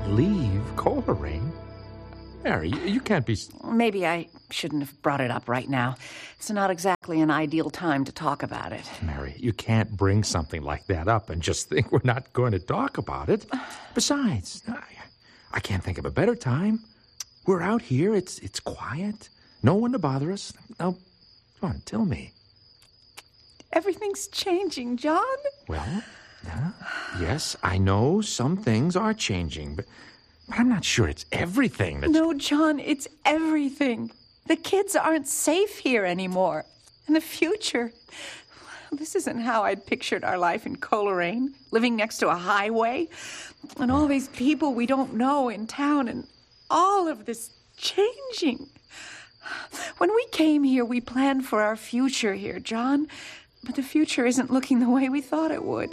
Leave Coleraine? Mary, you can't be... Maybe I shouldn't have brought it up right now. It's not exactly an ideal time to talk about it. Mary, you can't bring something like that up and just think we're not going to talk about it. Besides, I can't think of a better time. We're out here. It's quiet. No one to bother us. Now, come on, tell me. Everything's changing, John. Well, yes, I know some things are changing, but I'm not sure it's everything that's... No, John, it's everything. The kids aren't safe here anymore. And the future... This isn't how I'd pictured our life in Coleraine, living next to a highway, and all these people we don't know in town, and all of this changing. When we came here, we planned for our future here, John, but the future isn't looking the way we thought it would.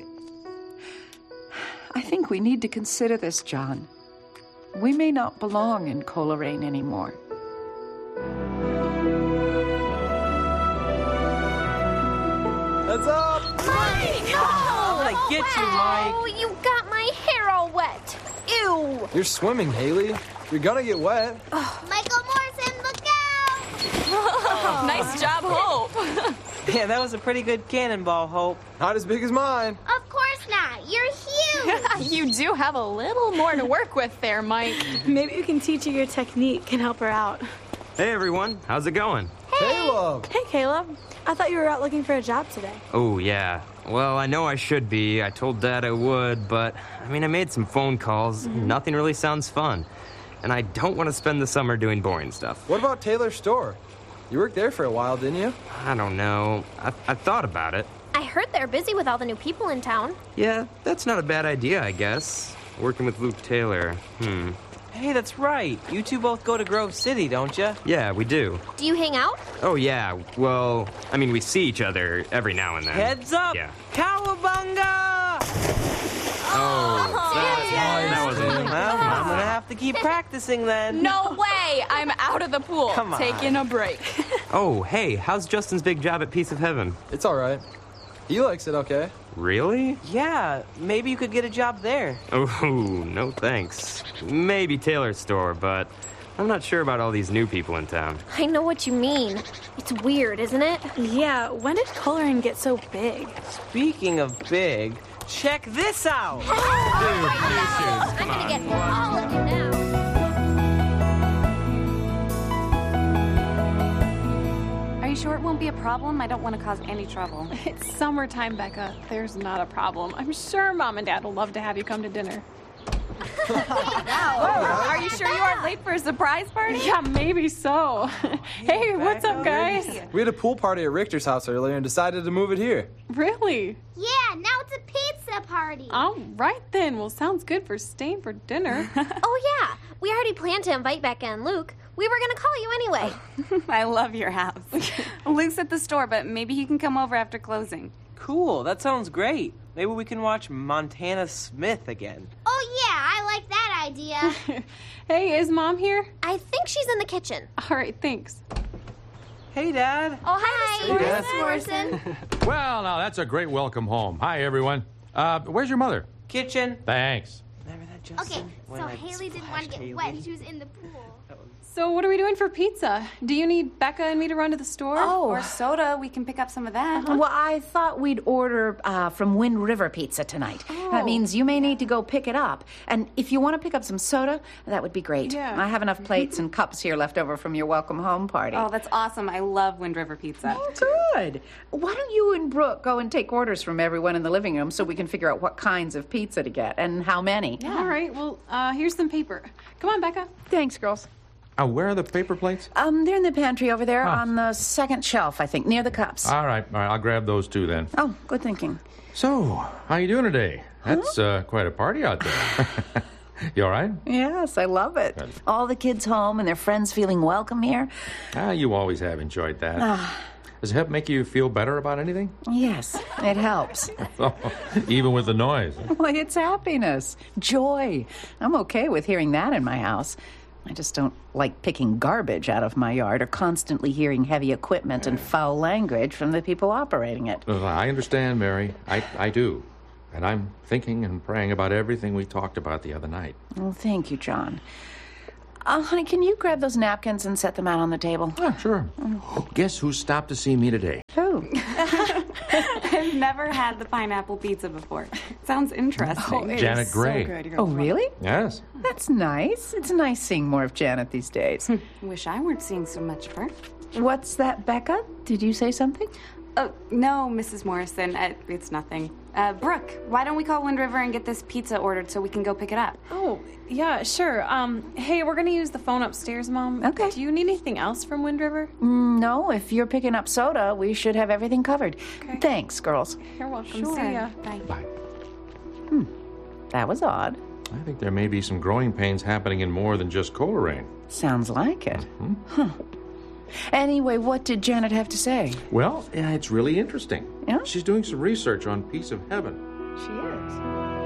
I think we need to consider this, John. We may not belong in Coleraine anymore. Heads up! Mike! No! I'm gonna get you, Mike. Oh, you got my hair all wet. Ew. You're swimming, Haley. You're gonna get wet. Michael Morrison, look out! Nice job, Hope. Yeah, that was a pretty good cannonball, Hope. Not as big as mine. Of course not. You're huge. You do have a little more to work with there, Mike. Maybe you can teach her your technique and help her out. Hey, everyone. How's it going? Caleb! Hey, Caleb. I thought you were out looking for a job today. Oh, yeah. Well, I know I should be. I told Dad I would, but, I made some phone calls. Nothing really sounds fun. And I don't want to spend the summer doing boring stuff. What about Taylor's store? You worked there for a while, didn't you? I don't know. I thought about it. I heard they're busy with all the new people in town. Yeah, that's not a bad idea, I guess. Working with Luke Taylor. Hey, that's right. You two both go to Grove City, don't you? Yeah, we do. Do you hang out? Oh, yeah. Well, we see each other every now and then. Heads up! Yeah. Cowabunga! That wasn't... Well, I'm gonna have to keep practicing then. No way! I'm out of the pool. Come on. Taking a break. Oh, hey, how's Justin's big job at Piece of Heaven? It's all right. He likes it okay. Really? Yeah, maybe you could get a job there. Oh, no thanks. Maybe Taylor's store, but I'm not sure about all these new people in town. I know what you mean. It's weird, isn't it? Yeah, when did Coleraine get so big? Speaking of big, check this out! I'm gonna get all of you now. Are you sure it won't be a problem? I don't want to cause any trouble. It's summertime, Becca. There's not a problem. I'm sure Mom and Dad will love to have you come to dinner. Are you sure you aren't late for a surprise party? Yeah, maybe so. Hey, what's up, guys? We had a pool party at Richter's house earlier and decided to move it here. Really? Yeah, now it's a pizza party. All right, then. Well, sounds good for staying for dinner. Oh, yeah. We already planned to invite Becca and Luke. We were gonna call you anyway. I love your house. Luke's at the store, but maybe he can come over after closing. Cool, that sounds great. Maybe we can watch Montana Smith again. Oh, yeah, I like that idea. Hey, is Mom here? I think she's in the kitchen. All right, thanks. Hey, Dad. Oh, hi, Hey, Dad. Mr. Morrison. Well, now, that's a great welcome home. Hi, everyone. Where's your mother? Kitchen. Thanks. Remember that, Justin? Okay, When so I Haley didn't want to get Haley? wet. She was in the pool. So what are we doing for pizza? Do you need Becca and me to run to the store? Or soda. We can pick up some of that. Well, I thought we'd order from Wind River Pizza tonight. That means you may need to go pick it up. And if you want to pick up some soda, that would be great. Yeah. I have enough plates and cups here left over from your welcome home party. Oh, that's awesome. I love Wind River Pizza. Good. Why don't you and Brooke go and take orders from everyone in the living room so we can figure out what kinds of pizza to get and how many? All right, well, here's some paper. Come on, Becca. Thanks, girls. Where are the paper plates? They're in the pantry over there on the second shelf, I think, near the cups. All right, I'll grab those two then. Oh, good thinking. So, how you doing today? That's quite a party out there. You all right? Yes, I love it. Good. All the kids home and their friends feeling welcome here. You always have enjoyed that. Does it help make you feel better about anything? Yes, it helps. Oh, even with the noise. Well, it's happiness, joy. I'm okay with hearing that in my house. I just don't like picking garbage out of my yard or constantly hearing heavy equipment and foul language from the people operating it. I understand, Mary. I do. And I'm thinking and praying about everything we talked about the other night. Well, thank you, John. Honey, can you grab those napkins and set them out on the table? Yeah, sure. Guess who stopped to see me today? Who? I've never had the pineapple pizza before. Sounds interesting. it Janet is Gray. So good. Oh, really? Yes. That's nice. It's nice seeing more of Janet these days. Wish I weren't seeing so much of her. What's that, Becca? Did you say something? Oh, no, Mrs. Morrison. It's nothing. Brooke, why don't we call Wind River and get this pizza ordered so we can go pick it up? Oh, yeah, sure. Hey, we're gonna use the phone upstairs, Mom. Okay. Do you need anything else from Wind River? No, if you're picking up soda, we should have everything covered. Okay. Thanks, girls. You're welcome. Sure. See ya. Bye. Bye. That was odd. I think there may be some growing pains happening in more than just Coleraine. Sounds like it. Huh. Anyway, what did Janet have to say? Well, yeah, it's really interesting. Yeah? She's doing some research on Piece of Heaven. She is.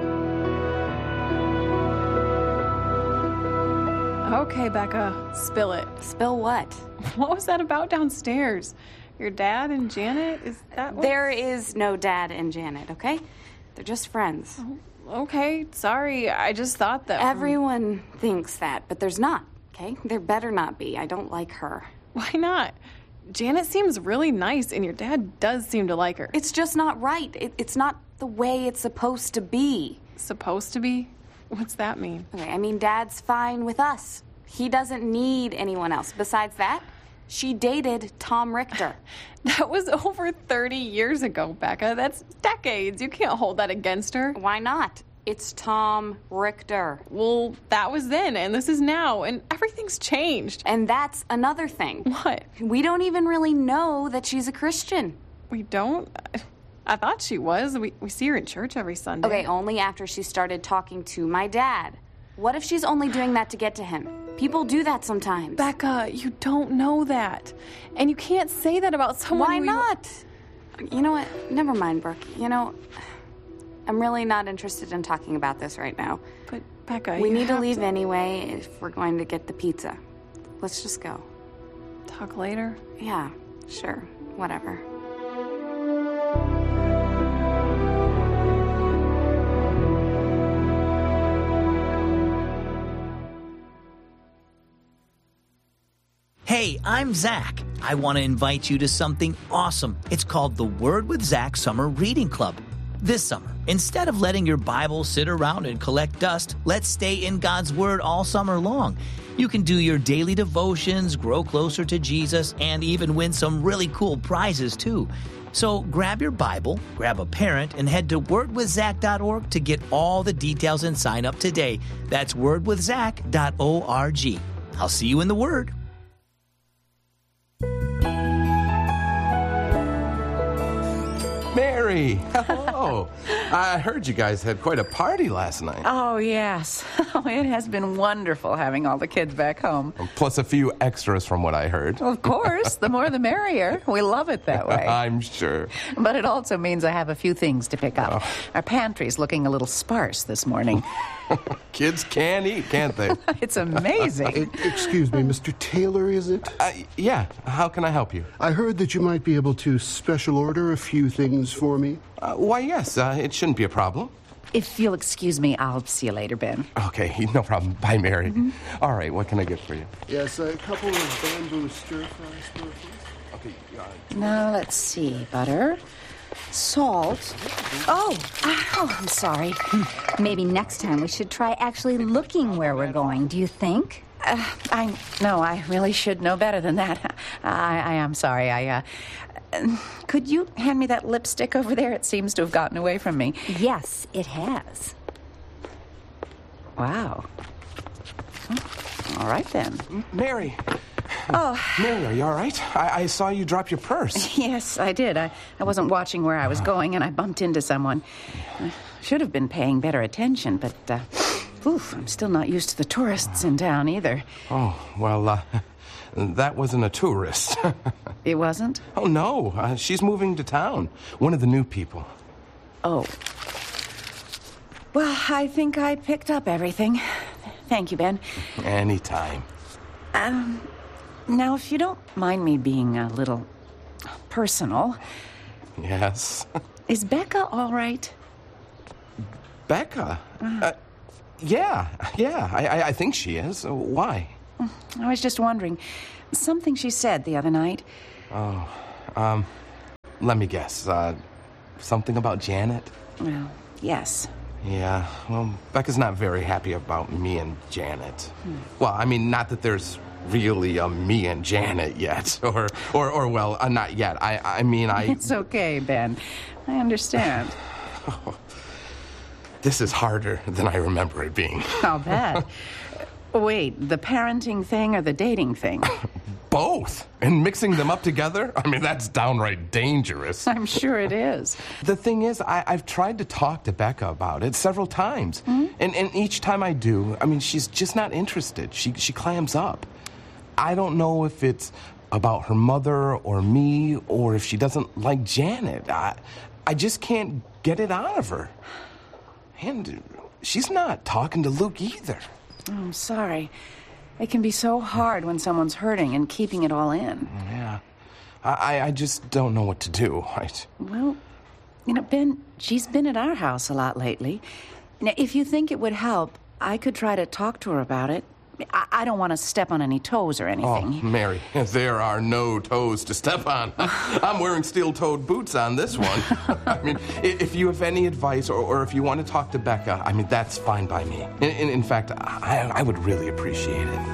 Okay, Becca, spill it. Spill what? What was that about downstairs? Your dad and Janet? Is that what? There is no Dad and Janet, okay? They're just friends. Okay, sorry. I just thought that... Everyone thinks that, but there's not, okay? There better not be. I don't like her. Why not? Janet seems really nice, and your dad does seem to like her. It's just not right. It's not the way it's supposed to be. Supposed to be? What's that mean? Okay, I mean, Dad's fine with us. He doesn't need anyone else. Besides that, she dated Tom Richter. That was over 30 years ago, Becca. That's decades. You can't hold that against her. Why not? It's Tom Richter. Well, that was then, and this is now, and everything's changed. And that's another thing. What? We don't even really know that she's a Christian. We don't? I thought she was. We see her in church every Sunday. Okay, only after she started talking to my dad. What if she's only doing that to get to him? People do that sometimes. Becca, you don't know that. And you can't say that about someone. Why not? You know what? Never mind, Brooke. You know, I'm really not interested in talking about this right now. But, Becca, we need to leave anyway if we're going to get the pizza. Let's just go. Talk later? Yeah, sure. Whatever. Hey, I'm Zach. I want to invite you to something awesome. It's called the Word with Zach Summer Reading Club. This summer, instead of letting your Bible sit around and collect dust, let's stay in God's Word all summer long. You can do your daily devotions, grow closer to Jesus, and even win some really cool prizes, too. So grab your Bible, grab a parent, and head to wordwithzach.org to get all the details and sign up today. That's wordwithzach.org. I'll see you in the Word. Mary, hello. I heard you guys had quite a party last night. Oh, yes. It has been wonderful having all the kids back home. Plus a few extras from what I heard. Of course, the more the merrier. We love it that way. I'm sure. But it also means I have a few things to pick up. Our pantry's looking a little sparse this morning. Kids can eat, can't they? It's amazing. Excuse me, Mr. Taylor, is it? Yeah. How can I help you? I heard that you might be able to special order a few things for me. Why, yes. It shouldn't be a problem. If you'll excuse me, I'll see you later, Ben. Okay, no problem. Bye, Mary. All right, what can I get for you? Yes, a couple of bamboo stir-fries, Okay. Now, let's see. Butter, salt. Oh, I'm sorry. Maybe next time we should try actually looking where we're going, do you think? I really should know better than that. I am sorry. Could you hand me that lipstick over there? It seems to have gotten away from me. Yes, it has. Wow. All right, then. Mary. Oh. Mary, are you all right? I saw you drop your purse. Yes, I did. I wasn't watching where I was going, and I bumped into someone. I should have been paying better attention, but, I'm still not used to the tourists in town either. Oh, well, that wasn't a tourist. It wasn't? Oh, no. She's moving to town. One of the new people. Oh. Well, I think I picked up everything. Thank you, Ben. Anytime. Now, if you don't mind me being a little personal. Yes. Is Becca all right? Becca? Yeah, I think she is. Why? I was just wondering. Something she said the other night. Oh, let me guess. Something about Janet? Well, yes. Yeah, well, Becca's not very happy about me and Janet. Well, I mean, not that there's really a me and Janet yet, or well, not yet. I mean, It's okay, Ben. I understand. This is harder than I remember it being. I'll bet. Wait, the parenting thing or the dating thing? Both. And mixing them up together? I mean, that's downright dangerous. I'm sure it is. The thing is, I've tried to talk to Becca about it several times. And each time I do, I mean, she's just not interested. She clams up. I don't know if it's about her mother or me, or if she doesn't like Janet. I just can't get it out of her. And she's not talking to Luke either. Oh, I'm sorry. It can be so hard when someone's hurting and keeping it all in. Yeah. I just don't know what to do. Well, Ben, she's been at our house a lot lately. Now, if you think it would help, I could try to talk to her about it. I don't want to step on any toes or anything. Oh, Mary, there are no toes to step on. I'm wearing steel-toed boots on this one. I mean, if you have any advice or if you want to talk to Becca, I mean, that's fine by me. In fact, I would really appreciate it.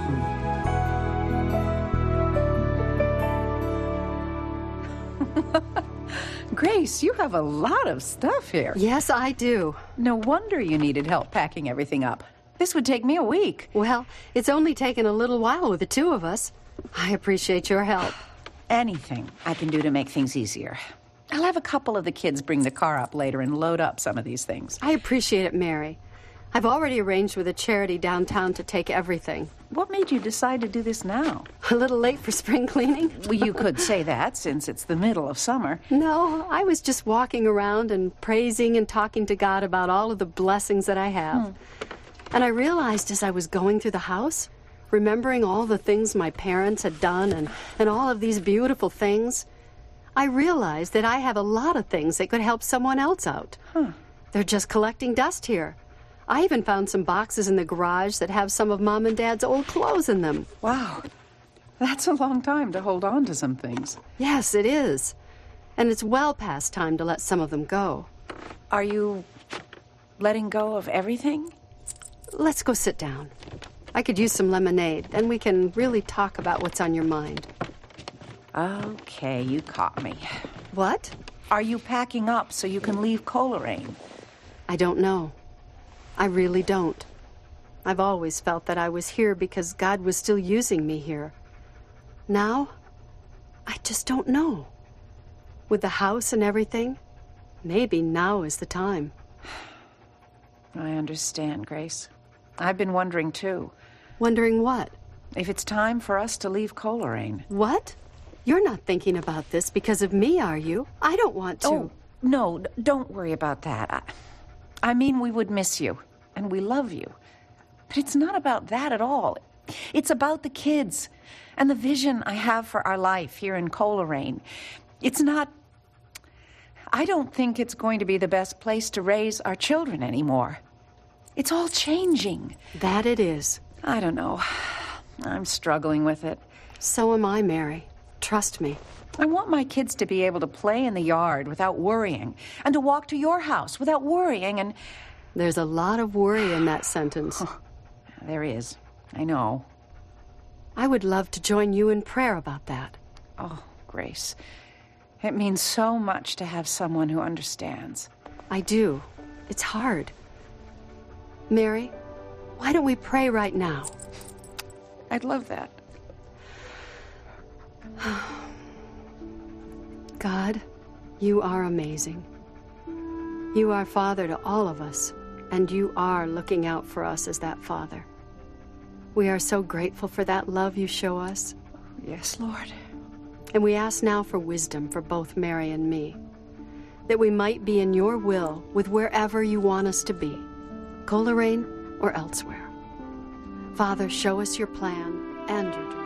Grace, you have a lot of stuff here. Yes, I do. No wonder you needed help packing everything up. This would take me a week. Well, it's only taken a little while with the two of us. I appreciate your help. Anything I can do to make things easier. I'll have a couple of the kids bring the car up later and load up some of these things. I appreciate it, Mary. I've already arranged with a charity downtown to take everything. What made you decide to do this now? A little late for spring cleaning? Well, you could say that since it's the middle of summer. No, I was just walking around and praising and talking to God about all of the blessings that I have. And I realized as I was going through the house, remembering all the things my parents had done and all of these beautiful things, I realized that I have a lot of things that could help someone else out. They're just collecting dust here. I even found some boxes in the garage that have some of Mom and Dad's old clothes in them. Wow. That's a long time to hold on to some things. Yes, it is. And it's well past time to let some of them go. Are you letting go of everything? Let's go sit down. I could use some lemonade, and we can really talk about what's on your mind. Okay, you caught me. What? Are you packing up so you can leave Coleraine? I don't know. I really don't. I've always felt that I was here because God was still using me here. Now, I just don't know. With the house and everything, maybe now is the time. I understand, Grace. I've been wondering, too. Wondering what? If it's time for us to leave Coleraine. What? You're not thinking about this because of me, are you? I don't want to. Oh, no, don't worry about that. I mean, we would miss you, and we love you. But it's not about that at all. It's about the kids and the vision I have for our life here in Coleraine. It's not... I don't think it's going to be the best place to raise our children anymore. It's all changing. That it is. I don't know. I'm struggling with it. So am I, Mary. Trust me. I want my kids to be able to play in the yard without worrying, and to walk to your house without worrying, and... There's a lot of worry in that sentence. There is. I know. I would love to join you in prayer about that. Oh, Grace. It means so much to have someone who understands. I do. It's hard. Mary, why don't we pray right now? I'd love that. God, you are amazing. You are Father to all of us, and you are looking out for us as that Father. We are so grateful for that love you show us. Yes, Lord. And we ask now for wisdom for both Mary and me, that we might be in your will with wherever you want us to be, Coleraine or elsewhere. Father, show us your plan and your direction.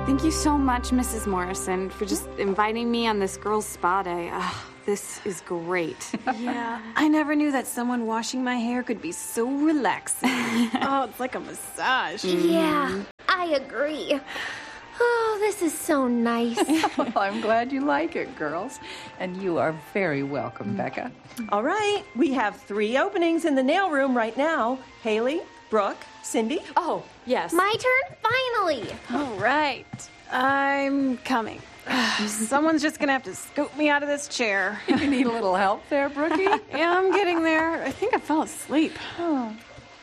Thank you so much, Mrs. Morrison, for just inviting me on this girls' spa day. This is great. Yeah, I never knew that someone washing my hair could be so relaxing. Oh, it's like a massage. Yeah, I agree. Oh, this is so nice. Well, I'm glad you like it, girls. And you are very welcome, Becca. All right, we have 3 openings in the nail room right now. Haley, Brooke, Cindy. Oh, yes. My turn, finally. All right, I'm coming. Someone's just gonna have to scoop me out of this chair. You need a little help there, Brookie? Yeah, I'm getting there. I think I fell asleep. Oh,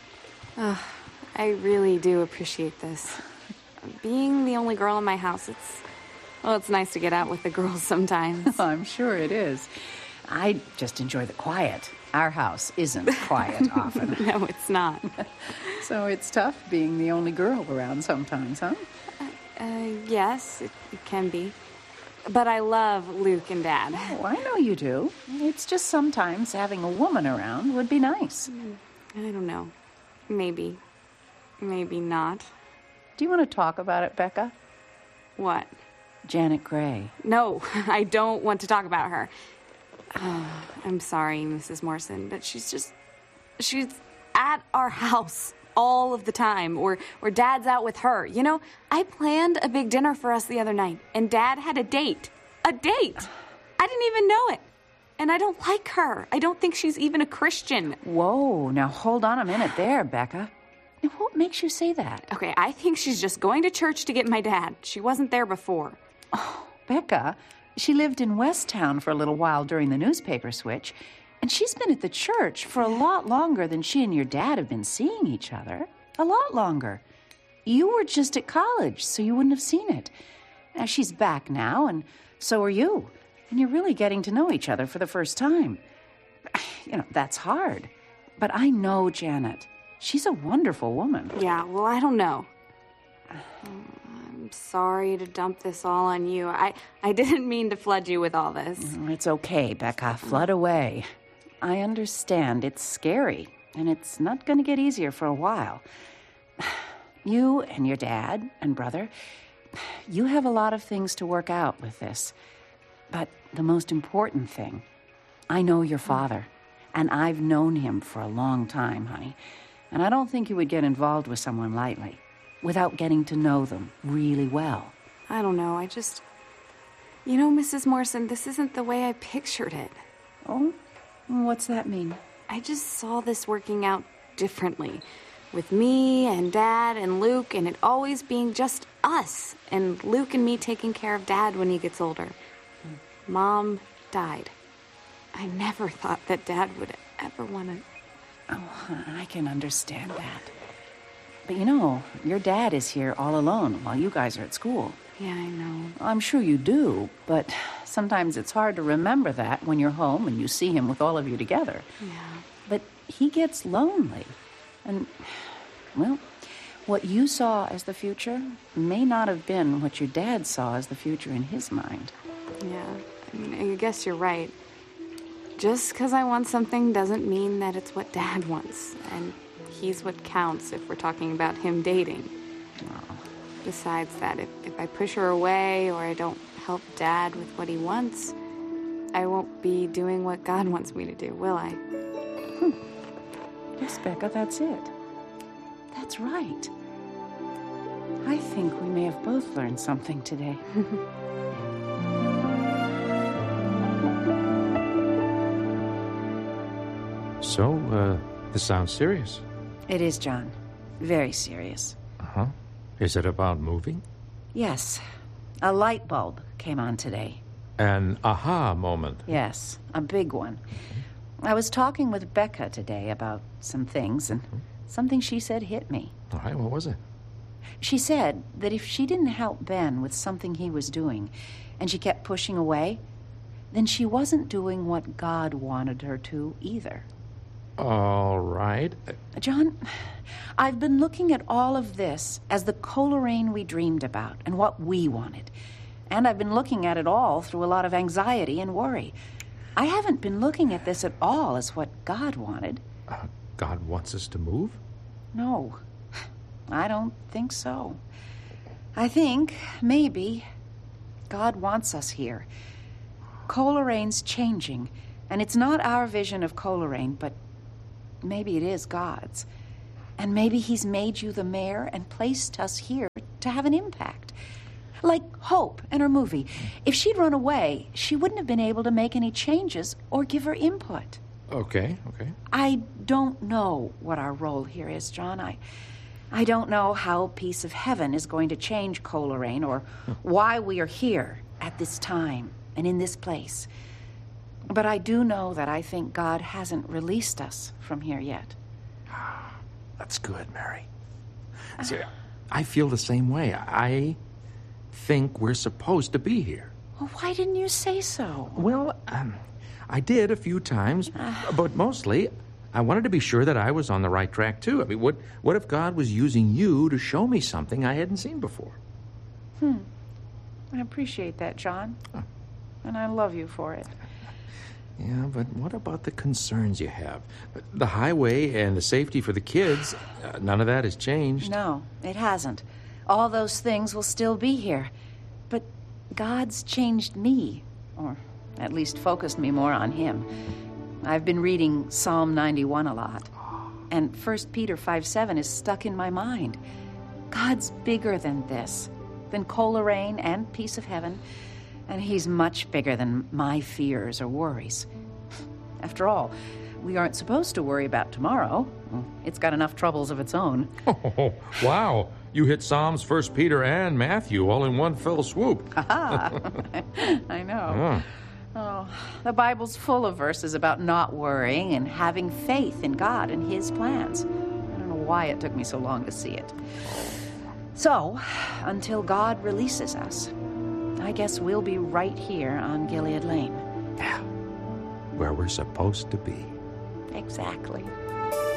I really do appreciate this. Being the only girl in my house, it's nice to get out with the girls sometimes. I'm sure it is. I just enjoy the quiet. Our house isn't quiet often. No, it's not. So it's tough being the only girl around sometimes, huh? Yes, it can be. But I love Luke and Dad. Oh, I know you do. It's just sometimes having a woman around would be nice. I don't know. Maybe. Maybe not. Do you want to talk about it, Becca? What? Janet Gray. No, I don't want to talk about her. I'm sorry, Mrs. Morrison, but she's at our house all of the time, or Dad's out with her. You know, I planned a big dinner for us the other night, and Dad had a date. A date! I didn't even know it. And I don't like her. I don't think she's even a Christian. Whoa, now hold on a minute there, Becca. Now, what makes you say that? Okay, I think she's just going to church to get my dad. She wasn't there before. Oh, Becca, she lived in Westtown for a little while during the newspaper switch, and she's been at the church for a lot longer than she and your dad have been seeing each other. A lot longer. You were just at college, so you wouldn't have seen it. Now, she's back now, and so are you. And you're really getting to know each other for the first time. You know, that's hard. But I know Janet. She's a wonderful woman. Yeah, well, I don't know. I'm sorry to dump this all on you. I didn't mean to flood you with all this. It's okay, Becca. Flood away. I understand. It's scary, and it's not going to get easier for a while. You and your dad and brother, you have a lot of things to work out with this. But the most important thing, I know your father, and I've known him for a long time, honey. And I don't think you would get involved with someone lightly, without getting to know them really well. I don't know, You know, Mrs. Morrison, this isn't the way I pictured it. Oh? What's that mean? I just saw this working out differently. With me and Dad and Luke, and it always being just us. And Luke and me taking care of Dad when he gets older. Mom died. I never thought that Dad would ever want to... Oh, I can understand that. But you know, your dad is here all alone while you guys are at school. Yeah, I know. I'm sure you do, but sometimes it's hard to remember that when you're home and you see him with all of you together. Yeah. But he gets lonely. And, well, what you saw as the future may not have been what your dad saw as the future in his mind. Yeah, I guess you're right. Just because I want something doesn't mean that it's what Dad wants. And he's what counts if we're talking about him dating. Oh. Besides that, if I push her away or I don't help Dad with what he wants, I won't be doing what God wants me to do, will I? Yes, Becca, that's it. That's right. I think we may have both learned something today. So, this sounds serious. It is, John. Very serious. Uh-huh. Is it about moving? Yes. A light bulb came on today. An aha moment. Yes, a big one. I was talking with Becca today about some things, and something she said hit me. All right, what was it? She said that if she didn't help Ben with something he was doing, and she kept pushing away, then she wasn't doing what God wanted her to either. All right. John, I've been looking at all of this as the Coleraine we dreamed about and what we wanted. And I've been looking at it all through a lot of anxiety and worry. I haven't been looking at this at all as what God wanted. God wants us to move? No, I don't think so. I think, maybe, God wants us here. Colerane's changing, and it's not our vision of Coleraine, but maybe it is God's. And maybe he's made you the mayor and placed us here to have an impact. Like Hope and her movie. If she'd run away, she wouldn't have been able to make any changes or give her input. Okay. I don't know what our role here is, John. I don't know how Piece of Heaven is going to change Coleraine or why we are here at this time and in this place. But I do know that I think God hasn't released us from here yet. That's good, Mary. See, I feel the same way. I think we're supposed to be here. Well, why didn't you say so? Well, I did a few times, but mostly I wanted to be sure that I was on the right track, too. I mean, what if God was using you to show me something I hadn't seen before? I appreciate that, John. And I love you for it. Yeah, but what about the concerns you have? The highway and the safety for the kids, none of that has changed. No, it hasn't. All those things will still be here. But God's changed me, or at least focused me more on him. I've been reading Psalm 91 a lot. And 1 Peter 5:7 is stuck in my mind. God's bigger than this, than Coleraine and Piece of Heaven. And he's much bigger than my fears or worries. After all, we aren't supposed to worry about tomorrow. It's got enough troubles of its own. Oh, wow. You hit Psalms, 1 Peter, and Matthew all in one fell swoop. I know. Oh, the Bible's full of verses about not worrying and having faith in God and his plans. I don't know why it took me so long to see it. So, until God releases us, I guess we'll be right here on Gilead Lane. Yeah, where we're supposed to be. Exactly.